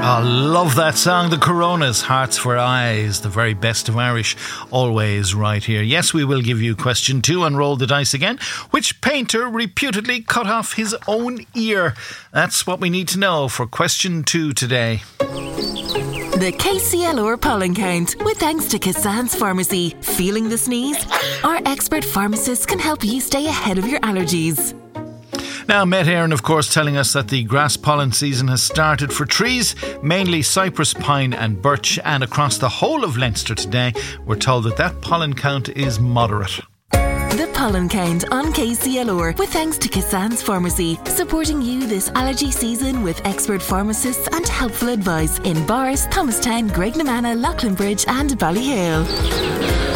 I love that song, The Coronas, Hearts for Eyes, the very best of Irish, always right here. Yes, we will give you question 2 and roll the dice again. Which painter reputedly cut off his own ear? That's what we need to know for question 2 today. The KCLR pollen count, with thanks to Cassan's Pharmacy. Feeling the sneeze? Our expert pharmacists can help you stay ahead of your allergies. Now, Met Éireann, of course, telling us that the grass pollen season has started for trees, mainly cypress, pine and birch, and across the whole of Leinster today, we're told that pollen count is moderate. The pollen count on KCLR, with thanks to Cassan's Pharmacy, supporting you this allergy season with expert pharmacists and helpful advice in Bars, Thomastown, Graignamanagh, Loughlinbridge and Ballyhale.